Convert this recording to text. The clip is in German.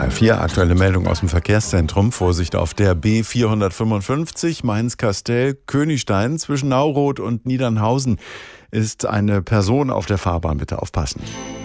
HR4, aktuelle Meldung aus dem Verkehrszentrum. Vorsicht auf der B455 Mainz-Kastel-Königstein zwischen Nauroth und Niedernhausen ist eine Person auf der Fahrbahn. Bitte aufpassen.